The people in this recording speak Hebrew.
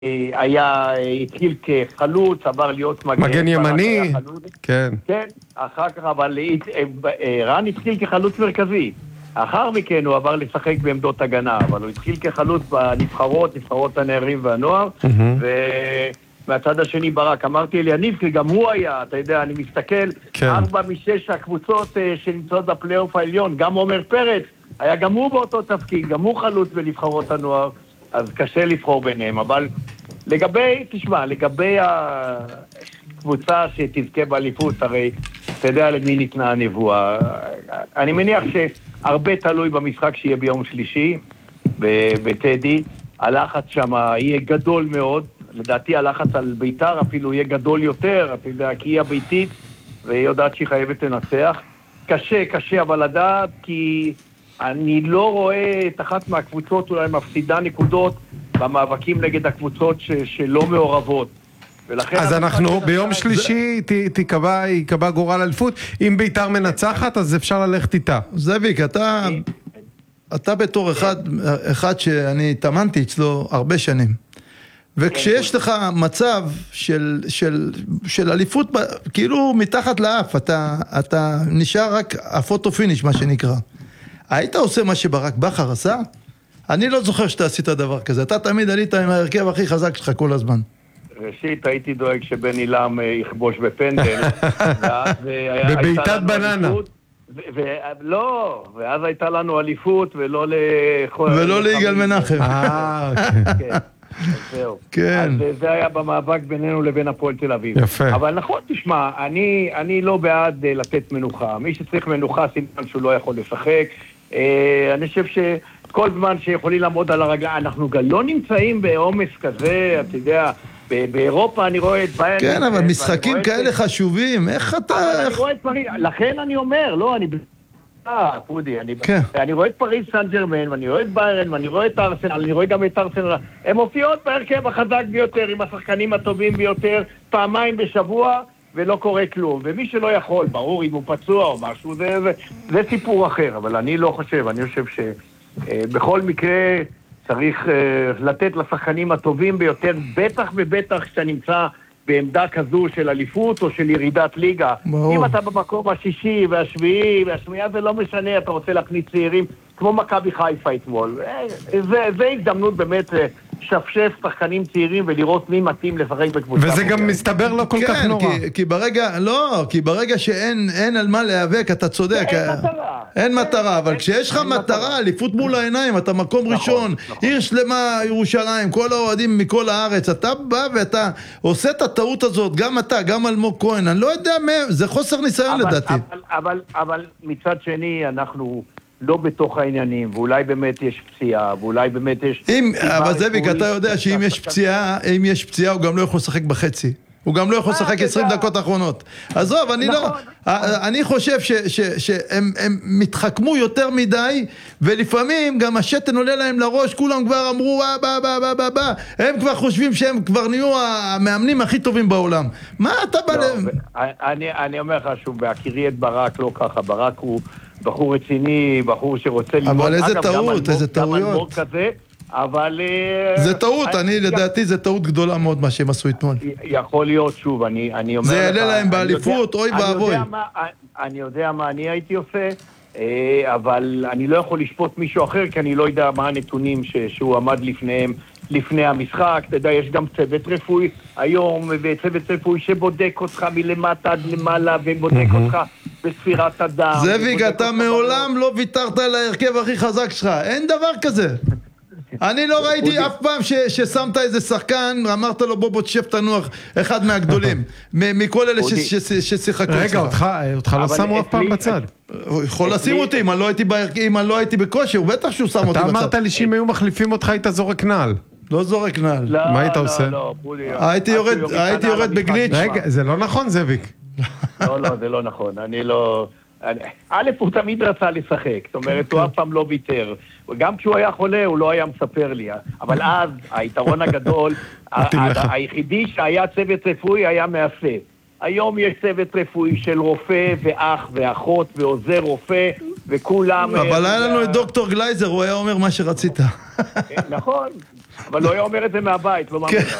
התחיל כחלוץ, עבר להיות מגן ימני, כן. כן, אחר כך, אבל רן התחיל כחלוץ מרכזי. אחר מכן הוא עבר לשחק בעמדות הגנה, אבל הוא התחיל כחלוץ בנבחרות, נבחרות הנערים והנוער, ומהצד השני ברק, אמרתי לי, יניב, כי גם הוא היה, אתה יודע, אני מסתכל, 4 מ-6 הקבוצות שנמצאות בפלייאוף העליון, גם עומר פרץ, היה גם הוא באותו תפקיד, גם הוא חלוץ בנבחרות הנוער, אז קשה לבחור ביניהם, אבל לגבי הקבוצה שתזכה באליפות, הרי אתה יודע למי ניתנה הנבואה. אני מניח שהרבה תלוי במשחק שיהיה ביום שלישי, בטדי. הלחץ שם יהיה גדול מאוד, לדעתי הלחץ על ביתר אפילו יהיה גדול יותר, אתה יודע, כי היא הביתית, והיא יודעת שהיא חייבת לנצח. קשה, אבל לדעת, כי אני לא רואה את אחת מהקבוצות אולי מפסידה נקודות במאבקים נגד הקבוצות שלא מעורבות. אז אנחנו ביום שלישי יקבע גורל אליפות. אם ביתר מנצחת, אז אפשר ללכת איתה. זאביק, אתה בתור אחד שאני התאמנתי אצלו הרבה שנים. וכשיש לך מצב של אליפות, כאילו מתחת לאף, אתה נשאר רק הפוטו פיניש, מה שנקרא. היית עושה מה שברק בכר עשה? אני לא זוכר שאתה עשית דבר כזה. אתה תמיד עלית עם ההרכב הכי חזק שלך כל הזמן. ראשית, הייתי דואג שבן אילם יכבוש בפנדל. בביתת בננה. לא, ואז הייתה לנו אליפות ולא ליגאל מנחם. כן. זהו. אז זה היה במאבק בינינו לבין הפועל תל אביב. יפה. אבל נכון, תשמע, אני לא בעד לתת מנוחה. מי שצריך מנוחה, סימן שהוא לא יכול לשחק. אני חושב שכל זמן שיכולים לעמוד על הרגע, אנחנו גם לא נמצאים בעומס כזה, אתה יודע, באירופה אני רואה את ביירן. כן, אבל משחקים כאלה חשובים, איך אתה... אני רואה את פריז, לכן אני אומר, לא, פודי, אני רואה את פריז סן ג'רמן, ואני רואה את ביירן, ואני רואה את ארסנל, אני רואה גם את ארסנל, הם מופיעות בהרכב החזק ביותר, עם השחקנים הטובים ביותר, פעמיים בשבוע, ולא קורה כלום. ומי שלא יכול, ברור, אם הוא פצוע או משהו, זה סיפור אחר, אבל אני לא חושב, אני חושב שבכל מקרה צריך לתת לשחקנים הטובים ביותר, בטח ובטח כשאתה נמצא בעמדה כזו של אליפות או של ירידת ליגה. אם אתה במקום השישי והשביעי והשמיעה, זה לא משנה, אתה רוצה להכניס צעירים, כמו מכבי חיפה אתמול. זה הזדמנות באמת שפשף שחקנים צעירים ולראות מי מתאים לשחק בקבוצה. וזה גם מסתבר לא כל כך נורא. כי ברגע שאין על מה להיאבק, אתה צודק. אין מטרה, אבל כשיש לך מטרה, אליפות מול העיניים, אתה מקום ראשון, עיר שלמה ירושלים, כל האוהדים מכל הארץ, אתה בא ואתה עושה את הטעות הזאת, גם אתה, גם אלמוג כהן, אני לא יודע מה, זה חוסר ניסיון לדעתי. אבל מצד שני, אנחנו לא בתוך העניינים, ואולי באמת יש פציעה, ואולי באמת יש... אבל זאביק, אתה יודע שאם יש פציעה, הוא גם לא יכול לשחק בחצי. הוא גם לא יכול לשחק 20 דקות האחרונות. עזוב, אני חושב שהם מתחכמו יותר מדי, ולפעמים גם השתן עולה להם לראש, כולם כבר אמרו, הם כבר חושבים שהם כבר נהיו המאמנים הכי טובים בעולם. מה אתה בא להם? אני אומר לך שוב, בהכירי את ברק לא ככה, ברק הוא בחור רציני, בחור שרוצה ללמוד. אבל איזה טעות, איזה טעויות. אבל... זה טעות, לדעתי זה טעות גדולה מאוד מה שהם עשו אתמול. יכול להיות, שוב, אני אומר לך... זה יעלה להם באליפות, אוי ואבוי. אני יודע מה אני הייתי עושה, אבל אני לא יכול לשפוט מישהו אחר, כי אני לא יודע מה הנתונים שהוא עמד לפני המשחק. אתה יודע, יש גם צוות רפואי היום, וצוות רפואי שבודק אותך מלמטה עד למעלה, ובודק אותך בספירת הדם. זאביק, אתה מעולם לא ויתרת על ההרכב הכי חזק שלך, אין דבר כזה. אני לא ראיתי אף פעם ששמת איזה שחקן, אמרת לו בוא תשב תנוח, אחד מהגדולים, מכל אלה ששיחקו. רגע, אותך לא שמו אף פעם בצד. הוא יכול לשים אותי, אם אני לא הייתי בכושר, הוא בטח שהוא שם אותי בצד. אתה אמרת לי שאם היו מחליפים אותך, היית זורק נעל. לא זורק נעל. מה היית עושה? הייתי יורד בגליץ'. רגע, זה לא נכון, זאביק. לא, זה לא נכון, אני לא... א', הוא תמיד רצה לשחק, זאת אומרת, הוא אף פעם לא ויתר. גם כשהוא היה חולה, הוא לא היה מספר לי. אבל אז, היתרון הגדול, היחידי שהיה צוות רפואי היה מאסף. היום יש צוות רפואי של רופא ואח ואחות ועוזר רופא, וכולם... אבל היה לנו את דוקטור גלייזר, הוא היה אומר מה שרצית. נכון, אבל לא היה אומר את זה מהבית, לא מאמין.